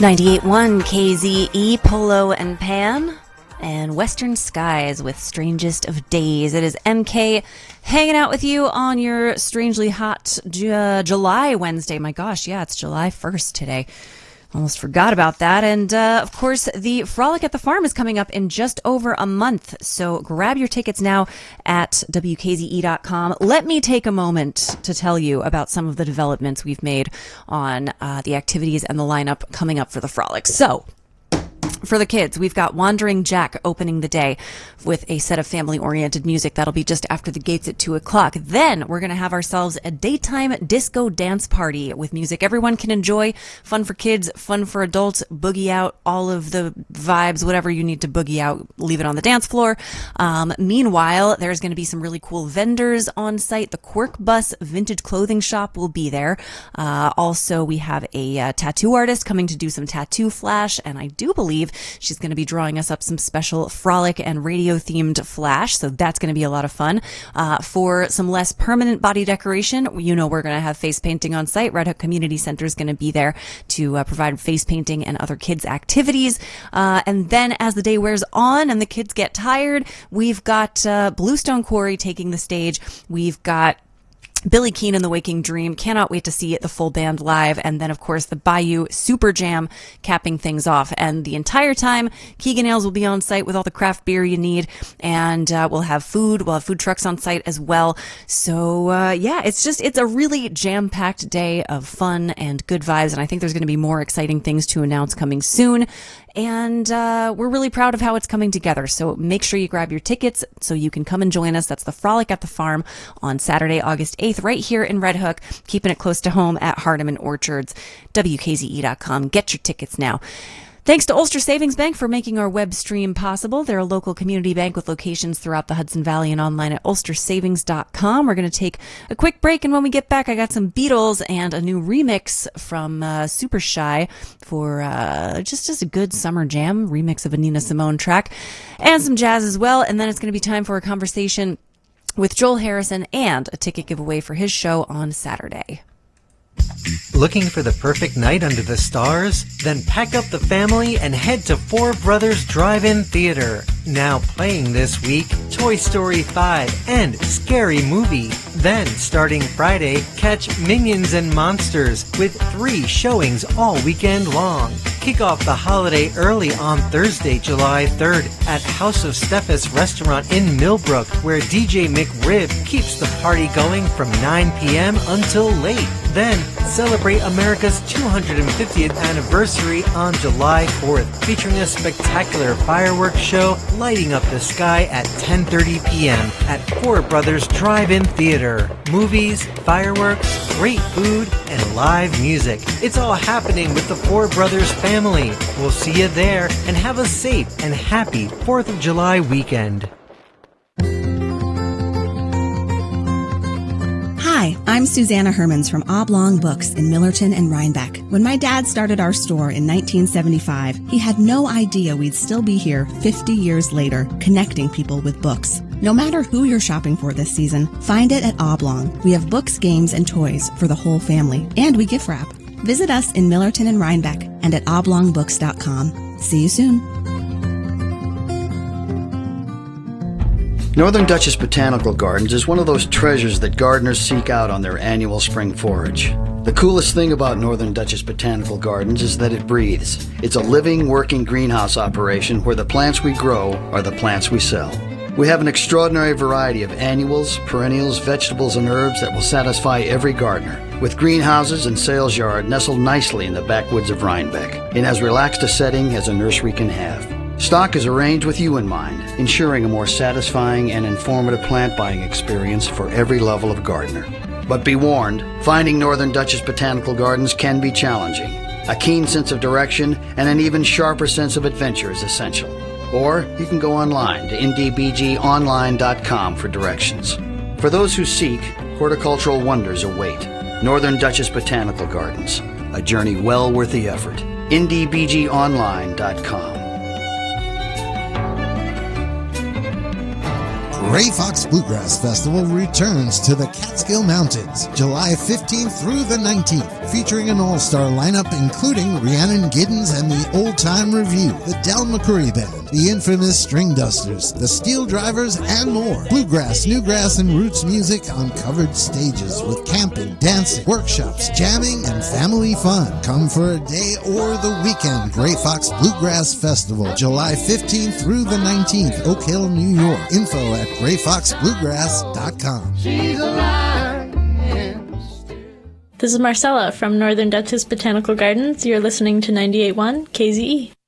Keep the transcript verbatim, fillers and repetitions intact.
ninety-eight point one K Z E, Polo and Pan, and Western Skies with Strangest of Days. It is M K hanging out with you on your strangely hot uh, July Wednesday. My gosh, yeah, it's July first today. Almost forgot about that. And, uh, of course, the Frolic at the Farm is coming up in just over a month. So grab your tickets now at W K Z E dot com. Let me take a moment to tell you about some of the developments we've made on uh, the activities and the lineup coming up for the Frolic. So, for the kids, we've got Wandering Jack opening the day with a set of family-oriented music. That'll be just after the gates at two o'clock. Then we're going to have ourselves a daytime disco dance party with music everyone can enjoy. Fun for kids, fun for adults, boogie out, all of the vibes, whatever you need to boogie out, leave it on the dance floor. Um, meanwhile, there's going to be some really cool vendors on site. The Quirk Bus Vintage Clothing Shop will be there. Uh, also, we have a uh, tattoo artist coming to do some tattoo flash, and I do believe she's going to be drawing us up some special Frolic and radio themed flash. So that's going to be a lot of fun. Uh, for some less permanent body decoration, you know, we're going to have face painting on site. Red Hook Community Center is going to be there to uh, provide face painting and other kids activities. Uh, and then as the day wears on and the kids get tired, we've got uh, Bluestone Quarry taking the stage. We've got Billy Keane and the Waking Dream. Cannot wait to see it, the full band live. And then, of course, the Bayou Super Jam capping things off. And the entire time, Keegan Ales will be on site with all the craft beer you need. And uh, we'll have food. We'll have food trucks on site as well. So, uh, yeah, it's just, it's a really jam-packed day of fun and good vibes. And I think there's going to be more exciting things to announce coming soon. And uh, we're really proud of how it's coming together. So make sure you grab your tickets so you can come and join us. That's the Frolic at the Farm on Saturday, August eighth, right here in Red Hook, keeping it close to home at Hardeman Orchards. W K Z E dot com. Get your tickets now. Thanks to Ulster Savings Bank for making our web stream possible. They're a local community bank with locations throughout the Hudson Valley and online at ulster savings dot com. We're going to take a quick break, and when we get back, I got some Beatles and a new remix from uh, Super Shy for uh, just, just a good summer jam remix of a Nina Simone track, and some jazz as well. And then it's going to be time for a conversation with Joel Harrison and a ticket giveaway for his show on Saturday. Looking for the perfect night under the stars? Then pack up the family and head to Four Brothers Drive-In Theater. Now playing this week, Toy Story five and Scary Movie. Then, starting Friday, catch Minions and Monsters with three showings all weekend long. Kick off the holiday early on Thursday, July third at House of Steffes Restaurant in Millbrook, where D J McRib keeps the party going from nine p.m. until late. Then, celebrate America's two hundred fiftieth anniversary on July fourth, featuring a spectacular fireworks show lighting up the sky at ten thirty p.m. at Four Brothers Drive-In Theater. Movies, fireworks, great food, and live music. It's all happening with the Four Brothers family. We'll see you there, and have a safe and happy fourth of July weekend. Hi, I'm Susanna Hermans from Oblong Books in Millerton and Rhinebeck. When my dad started our store in nineteen seventy-five, he had no idea we'd still be here fifty years later, connecting people with books. No matter who you're shopping for this season, find it at Oblong. We have books, games, and toys for the whole family, and we gift wrap. Visit us in Millerton and Rhinebeck and at oblong books dot com. See you soon. Northern Dutchess Botanical Gardens is one of those treasures that gardeners seek out on their annual spring forage. The coolest thing about Northern Dutchess Botanical Gardens is that it breathes. It's a living, working greenhouse operation where the plants we grow are the plants we sell. We have an extraordinary variety of annuals, perennials, vegetables, and herbs that will satisfy every gardener, with greenhouses and sales yard nestled nicely in the backwoods of Rhinebeck, in as relaxed a setting as a nursery can have. Stock is arranged with you in mind, ensuring a more satisfying and informative plant buying experience for every level of gardener. But be warned, finding Northern Dutchess Botanical Gardens can be challenging. A keen sense of direction and an even sharper sense of adventure is essential. Or you can go online to n d b g online dot com for directions. For those who seek, horticultural wonders await. Northern Dutchess Botanical Gardens, a journey well worth the effort. n d b g online dot com. Gray Fox Bluegrass Festival returns to the Catskill Mountains July fifteenth through the nineteenth, featuring an all-star lineup including Rhiannon Giddens and the Old Time Review, the Del McCoury Band, the infamous String Dusters, the Steel Drivers, and more. Bluegrass, newgrass, and roots music on covered stages with camping, dancing, workshops, jamming, and family fun. Come for a day or the weekend. Gray Fox Bluegrass Festival, July fifteenth through the nineteenth, Oak Hill, New York. Info at gray fox bluegrass dot com. She's alive. This is Marcella from Northern Dutchess Botanical Gardens. You're listening to ninety-eight point one K Z E.